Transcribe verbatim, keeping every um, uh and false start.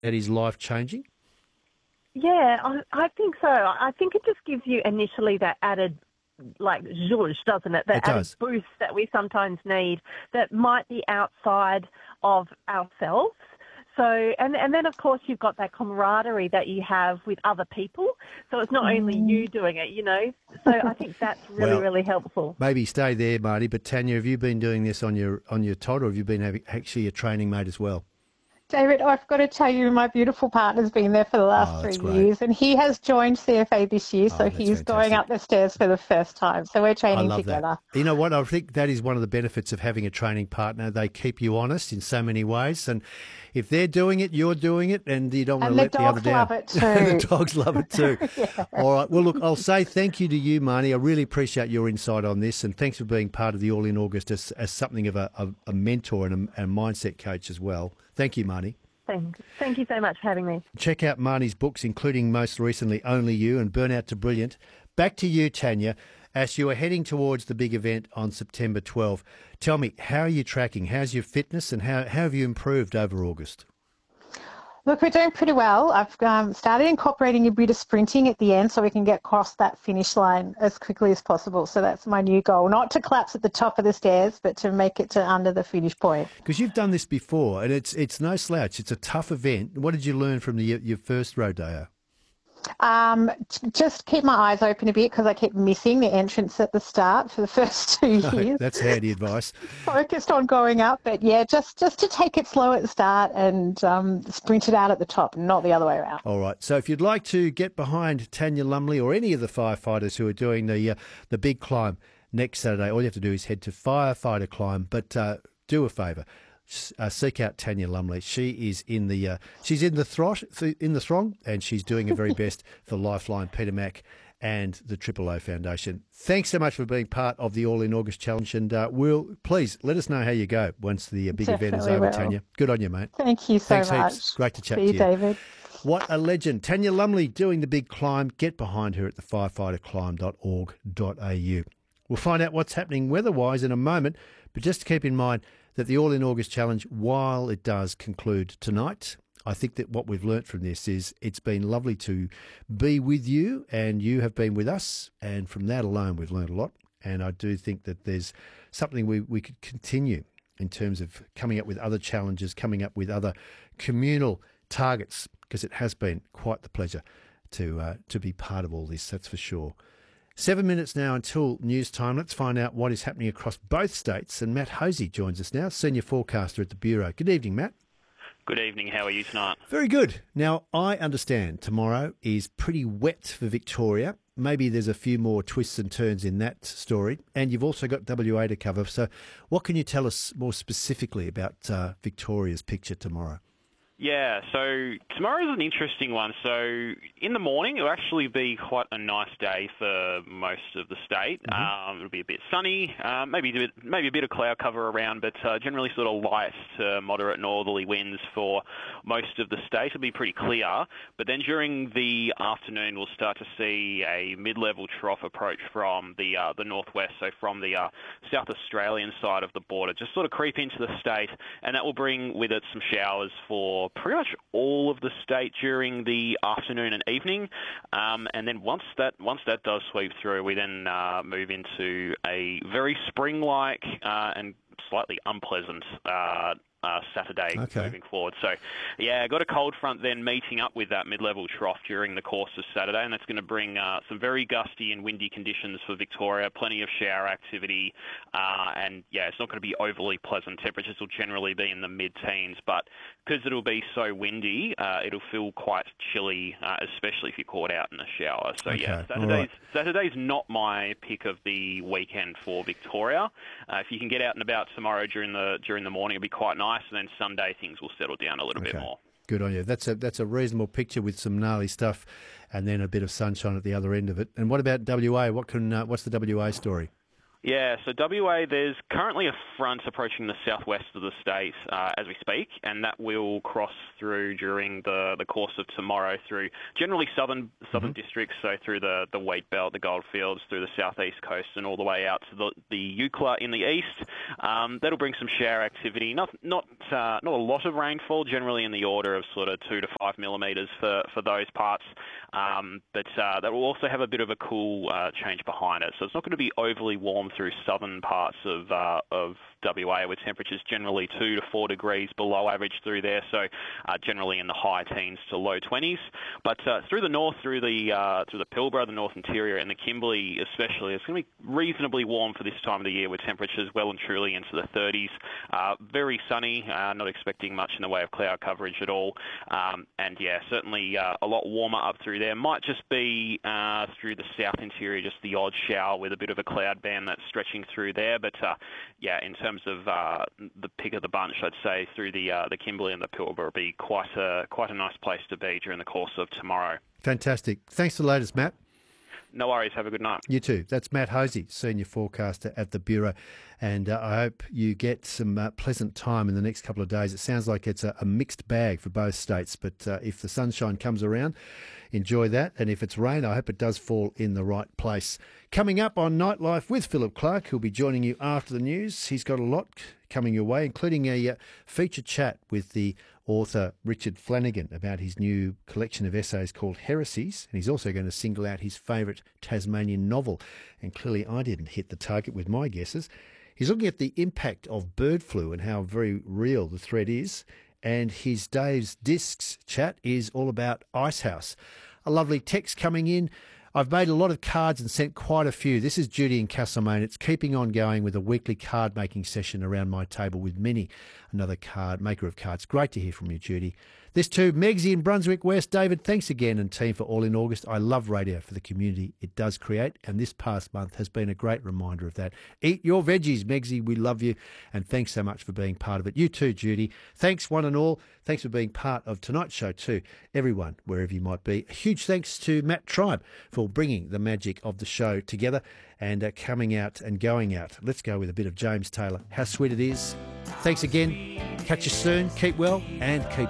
that is life-changing? Yeah, I, I think so. I think it just gives you initially that added, like, zhuzh, doesn't it? The It added does. boost that we sometimes need that might be outside of ourselves. So, and, and then, of course, you've got that camaraderie that you have with other people. So it's not only you doing it, you know. So I think that's really, Well, really helpful. Maybe stay there, Marty. But Tanya, have you been doing this on your on your Todd, or have you been having actually a training mate as well? David, I've got to tell you, my beautiful partner's been there for the last Oh, three that's great. years, and he has joined C F A this year, Oh, so that's he's going fantastic. up the stairs for the first time. So we're I training love together. that. You know what? I think that is one of the benefits of having a training partner. They keep you honest in so many ways, and if they're doing it, you're doing it, and you don't want And to the let the other dogs down. love it the too. dogs love it too. Yeah. All right. Well, look, I'll say thank you to you, Marnie. I really appreciate your insight on this, and thanks for being part of the All in August as, as something of a, a, a mentor and a, a mindset coach as well. Thank you, Marnie. Thank, thank you so much for having me. Check out Marnie's books, including most recently Only You and Burnout to Brilliant. Back to you, Tanya, as you are heading towards the big event on September twelfth. Tell me, how are you tracking? How's your fitness and how, how have you improved over August? Look, we're doing pretty well. I've um, started incorporating a bit of sprinting at the end so we can get across that finish line as quickly as possible. So that's my new goal, not to collapse at the top of the stairs, but to make it to under the finish point. Because you've done this before, and it's it's no slouch. It's a tough event. What did you learn from the, your first rodeo? Um, just keep my eyes open a bit because I kept missing the entrance at the start for the first two years. That's handy advice. Focused on going up, but yeah, just, just to take it slow at the start and um, sprint it out at the top, not the other way around. All right. So if you'd like to get behind Tanya Lumley or any of the firefighters who are doing the uh, the big climb next Saturday, all you have to do is head to Firefighter Climb. But uh, do a favour. Uh, seek out Tanya Lumley. She is in the uh, she's in the throt in the throng, and she's doing her very best for Lifeline, Peter Mac, and the Triple O Foundation. Thanks so much for being part of the All in August Challenge, and uh, we'll please let us know how you go once the uh, big Definitely event is over. will. Tanya, good on you, mate. Thank you so Thanks much. heaps. Great to chat See to you, you, David. What a legend. Tanya Lumley doing the big climb. Get behind her at the firefighter climb dot org dot a u. We'll find out what's happening weather-wise in a moment, but just to keep in mind that the All in August Challenge, while it does conclude tonight, I think that what we've learnt from this is it's been lovely to be with you, and you have been with us, and from that alone we've learnt a lot. And I do think that there's something we, we could continue in terms of coming up with other challenges, coming up with other communal targets, because it has been quite the pleasure to uh, to be part of all this, that's for sure. Seven minutes now until news time. Let's find out what is happening across both states. And Matt Hosey joins us now, senior forecaster at the Bureau. Good evening, Matt. Good evening. How are you tonight? Very good. Now, I understand tomorrow is pretty wet for Victoria. Maybe there's a few more twists and turns in that story. And you've also got W A to cover. So what can you tell us more specifically about uh, Victoria's picture tomorrow? Yeah, so tomorrow's an interesting one. So in the morning, it'll actually be quite a nice day for most of the state. Mm-hmm. Um, it'll be a bit sunny, um, maybe a bit, maybe a bit of cloud cover around, but uh, generally sort of light to moderate northerly winds for most of the state. It'll be pretty clear. But then during the afternoon, we'll start to see a mid-level trough approach from the uh, the northwest, so from the uh, South Australian side of the border, just sort of creep into the state, and that will bring with it some showers for pretty much all of the state during the afternoon and evening, um, and then once that once that does sweep through, we then uh, move into a very spring-like uh, and slightly unpleasant uh, uh, Saturday okay. moving forward. So, yeah, got a cold front then meeting up with that mid-level trough during the course of Saturday, and that's going to bring uh, some very gusty and windy conditions for Victoria, plenty of shower activity, uh, and, yeah, it's not going to be overly pleasant. Temperatures will generally be in the mid-teens, but because it'll be so windy, uh, it'll feel quite chilly, uh, especially if you're caught out in a shower. So, okay. yeah, Saturday's, right. Saturday's not my pick of the weekend for Victoria. Uh, if you can get out and about tomorrow during the during the morning, it'll be quite nice, and then Sunday things will settle down a little okay. bit more. Good on you. That's a that's a reasonable picture with some gnarly stuff, and then a bit of sunshine at the other end of it. And what about W A? What can uh, what's the W A story? Yeah, so W A, there's currently a front approaching the southwest of the state uh, as we speak, and that will cross through during the, the course of tomorrow through generally southern southern mm-hmm. districts, so through the, the Wheat Belt, the Goldfields, through the southeast coast, and all the way out to the, the Eucla in the east. Um, that'll bring some shower activity, not not uh, not a lot of rainfall, generally in the order of sort of two to five millimetres for, for those parts, um, but uh, that will also have a bit of a cool uh, change behind it, so it's not going to be overly warm through southern parts of uh, of W A, with temperatures generally two to four degrees below average through there, so uh, generally in the high teens to low twenties. But uh, through the north, through the uh, through the Pilbara, the North Interior, and the Kimberley especially, it's going to be reasonably warm for this time of the year, with temperatures well and truly into the thirties. Uh, very sunny, uh, not expecting much in the way of cloud coverage at all. Um, and yeah, certainly uh, a lot warmer up through there. Might just be uh, through the South Interior, just the odd shower with a bit of a cloud band that's stretching through there. But uh, yeah, in terms of uh, the pick of the bunch, I'd say through the uh, the Kimberley and the Pilbara will be quite a quite a nice place to be during the course of tomorrow. Fantastic. Thanks for the latest, Matt. No worries. Have a good night. You too. That's Matt Hosey, Senior Forecaster at the Bureau. And uh, I hope you get some uh, pleasant time in the next couple of days. It sounds like it's a, a mixed bag for both states, but uh, if the sunshine comes around, enjoy that. And if it's rain, I hope it does fall in the right place. Coming up on Nightlife with Philip Clark, who'll be joining you after the news. He's got a lot coming your way, including a uh, feature chat with the author Richard Flanagan about his new collection of essays called Heresies, and he's also going to single out his favourite Tasmanian novel. And clearly I didn't hit the target with my guesses. He's looking at the impact of bird flu and how very real the threat is. And his Dave's Discs chat is all about Icehouse. A lovely text coming in. I've made a lot of cards and sent quite a few. This is Judy in Castlemaine. It's keeping on going with a weekly card making session around my table with Minnie, another card maker of cards. Great to hear from you, Judy. This too, Megsy in Brunswick West. David, thanks again, and team, for All in August. I love radio for the community it does create, and this past month has been a great reminder of that. Eat your veggies, Megsy. We love you, and thanks so much for being part of it. You too, Judy. Thanks, one and all. Thanks for being part of tonight's show too, everyone, wherever you might be. A huge thanks to Matt Tribe for bringing the magic of the show together and uh, coming out and going out. Let's go with a bit of James Taylor. How sweet it is. Thanks again. Catch you soon. Keep well and keep